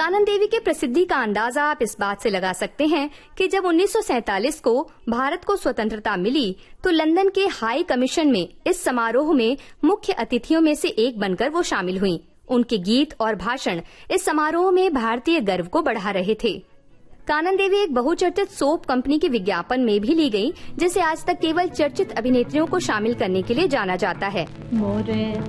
कानन देवी के प्रसिद्धि का अंदाजा आप इस बात से लगा सकते हैं कि जब 1947 को भारत को स्वतंत्रता मिली तो लंदन के हाई कमीशन में इस समारोह में मुख्य अतिथियों में से एक बनकर वो शामिल हुईं। उनके गीत और भाषण इस समारोह में भारतीय गर्व को बढ़ा रहे थे। कानन देवी एक बहुचर्चित सोप कंपनी के विज्ञापन में भी ली गई, जिसे आज तक केवल चर्चित अभिनेत्रियों को शामिल करने के लिए जाना जाता है।